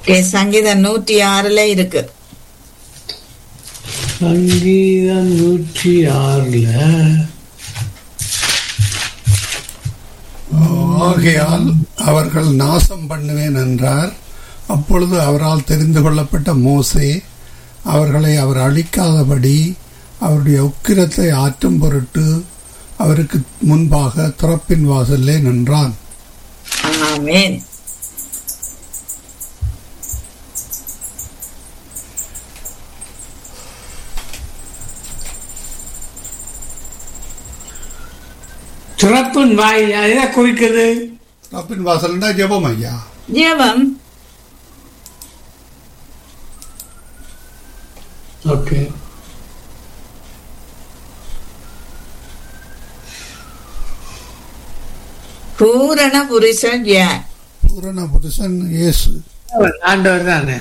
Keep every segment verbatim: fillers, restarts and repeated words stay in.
சங்கீதம் நூற்றி ஆறுல இருக்கு. சங்கீதம் நூற்றி ஆறுல ஆகையால் அவர்கள் நாசம் பண்ணுவேன் என்றார். அப்பொழுது அவரால் தெரிந்து கொள்ளப்பட்ட மோசே அவர்களை அவர் அழிக்காதபடி அவருடைய உக்கிரத்தை ஆற்றும் பொருட்டு அவருக்கு முன்பாக திறப்பின் வாசல்லே நின்றான். ஆமென். திறப்பின் வாய் எதை குறிக்குது? திறப்பின் வாசல்னா ஜெபம் ஐயா. ஜெபம். ஓகே. பூரண புருஷன் யார்? பூரண புருஷன் இயேசு ஆண்டவர் தானே.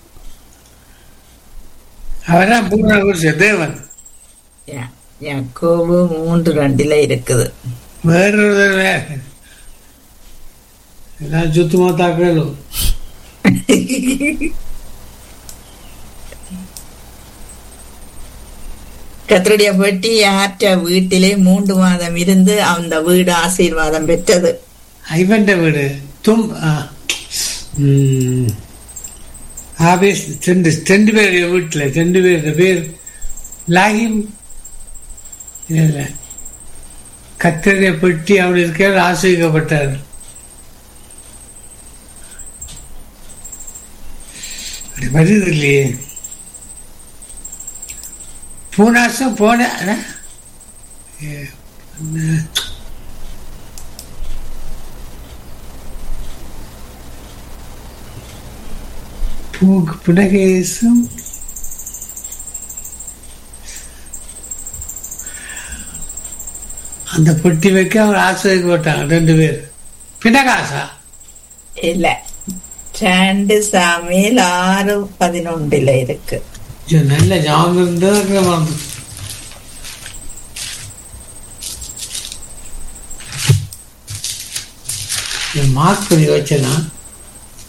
அவர்தான் பூரண புருஷன் தேவன். யாக்கோபு மூன்று ரெண்டுல இருக்குது. வேறொரு எல்லாம் சுத்தமா தாக்கலும். கர்த்தருடைய பெட்டி யாற்ற வீட்டிலே மூன்று மாதம் இருந்து அந்த வீடு ஆசீர்வாதம் பெற்றது. ஐவன் வீடு தும் ஆபீஸ் ரெண்டு ரெண்டு பேருடைய வீட்டுல ரெண்டு பேர் பேர் லாகிம் இல்ல கர்த்தருடைய பெட்டி அப்படி இருக்க ஆசிரியப்பட்டார். அப்படி வருது இல்லையே. பூனாசம் போன புனகேசம் அந்த பொட்டி வைக்க அவர் ஆசிரியப்பட்டாங்க ரெண்டு பேர். பினகாசா இல்ல, ரெண்டு சாமியில் ஆறு பதினொன்றுல இருக்கு. நல்ல ஞாபகம் இருந்தா மார்க் பண்ணி வச்சேன்னா